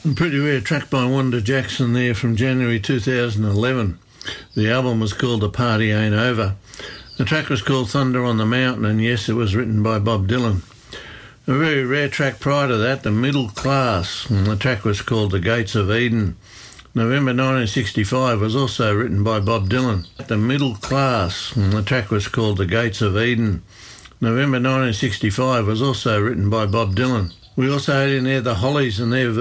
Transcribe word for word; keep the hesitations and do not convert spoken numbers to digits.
A pretty rare track by Wanda Jackson there from January two thousand eleven. The album was called The Party Ain't Over. The track was called Thunder on the Mountain, and yes, it was written by Bob Dylan. A very rare track prior to that, The Middle Class, and the track was called The Gates of Eden. November nineteen sixty-five was also written by Bob Dylan. The Middle Class, and the track was called The Gates of Eden. November nineteen sixty-five was also written by Bob Dylan. We also had in there The Hollies and their